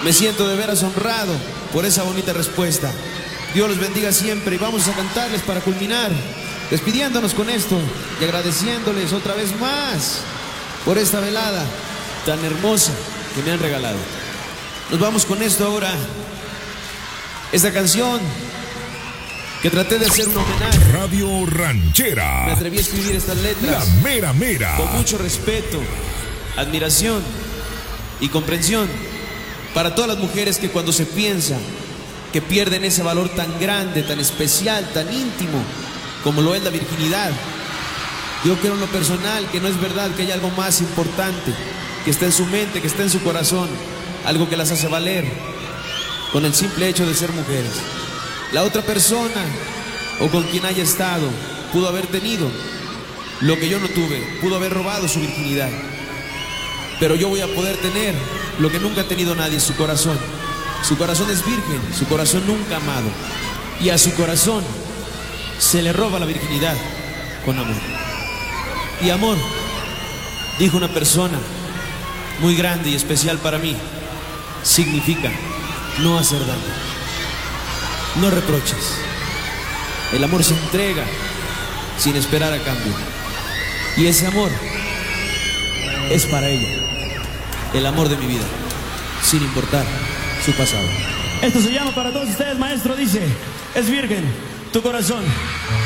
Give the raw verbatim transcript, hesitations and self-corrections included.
Me siento de veras honrado por esa bonita respuesta. Dios los bendiga siempre y vamos a cantarles para culminar, despidiéndonos con esto y agradeciéndoles otra vez más por esta velada tan hermosa que me han regalado. Nos vamos con esto ahora. Esta canción que traté de hacer un homenaje. Radio Ranchera. Me atreví a escribir estas letras. La mera mera. Con mucho respeto, admiración y comprensión para todas las mujeres que cuando se piensa que pierden ese valor tan grande, tan especial, tan íntimo como lo es la virginidad. Yo creo en lo personal que no es verdad, que hay algo más importante que está en su mente, que está en su corazón, algo que las hace valer con el simple hecho de ser mujeres. La otra persona o con quien haya estado pudo haber tenido lo que yo no tuve, pudo haber robado su virginidad, pero yo voy a poder tener lo que nunca ha tenido nadie, su corazón. Su corazón es virgen, su corazón nunca amado, y a su corazón se le roba la virginidad con amor. Y amor, dijo una persona muy grande y especial para mí, significa no hacer daño, no reproches. El amor se entrega sin esperar a cambio, y ese amor es para ella, el amor de mi vida, sin importar su pasado. Esto se llama para todos ustedes, maestro, dice: es virgen tu corazón.